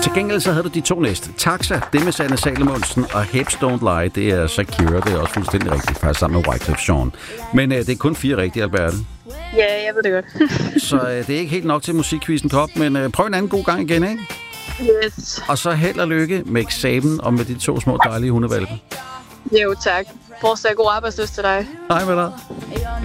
Til gengæld så havde du de 2 næste. Taxa, det med Sanne Salomonsen, og Hips Don't Lie, det er Shakira. Det er også fuldstændig rigtigt, faktisk sammen med Wyclef Jean. Men det er kun 4 rigtige, Alberte. Ja, jeg ved det godt. Så det er ikke helt nok til musikquizzen Kop, men prøv en anden god gang igen, ikke? Yes. Og så held og lykke med eksamen og med de 2 små dejlige hundevalpe. Jo, tak. Fortsat god arbejdslyst til dig. Hej med dig.